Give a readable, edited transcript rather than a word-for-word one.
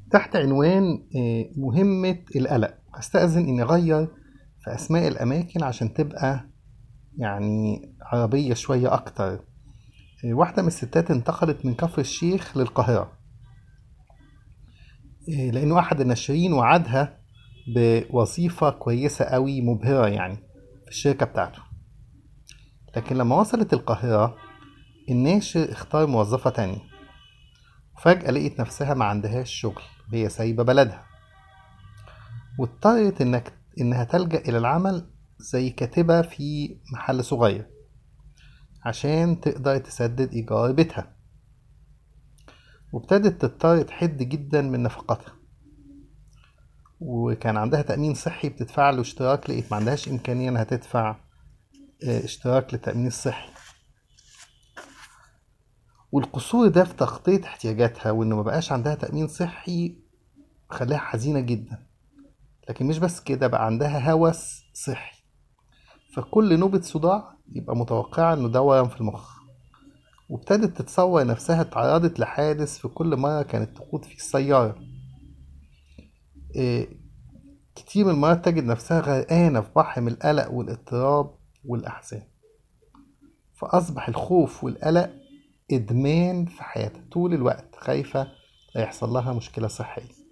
تحت عنوان مهمة القلق. هستأذن إني أغير في أسماء الأماكن عشان تبقى يعني عربية شوية أكتر. واحدة من الستات انتقلت من كفر الشيخ للقاهرة، لأنه أحد الناشرين وعدها بوظيفة كويسة قوي مبهرة يعني في الشركة بتاعته. لكن لما وصلت القاهرة الناشر اختار موظفة تانية، وفجأة لقيت نفسها ما عندهاش شغل وهي سايبة بلدها، واضطرت إنها تلجأ إلى العمل زي كاتبة في محل صغير عشان تقدر تسدد إيجار بيتها. وابتدت تضطر تحد جدا من نفقاتها، وكان عندها تأمين صحي بتدفع له اشتراك، لقيت ما عندهاش إمكانية إنها تدفع اشتراك للتأمين الصحي. والقصور ده في تغطية احتياجاتها وإنه ما بقاش عندها تأمين صحي خلاها حزينة جدا. لكن مش بس كده، بقى عندها هوس صحي، فكل نوبة صداع يبقى متوقعة إنه ده ورم في المخ. وابتدت تتصور نفسها اتعرضت لحادث في كل مرة كانت تقود فيه السيارة. إيه، كتير من المرات تجد نفسها غرقانة في بحر من القلق والاضطراب والأحزان، فأصبح الخوف والقلق إدمان في حياتها، طول الوقت خايفة لا يحصل لها مشكلة صحية.